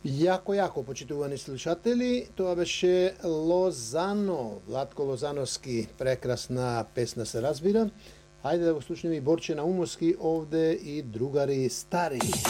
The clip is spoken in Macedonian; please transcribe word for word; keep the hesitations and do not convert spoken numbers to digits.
Јако, јако, почитувани слушатели, тоа беше Лозано, Владко Лозановски, прекрасна песна се разбира. Хајде да го слушнеме и Борче Наумовски овде и Другари стари.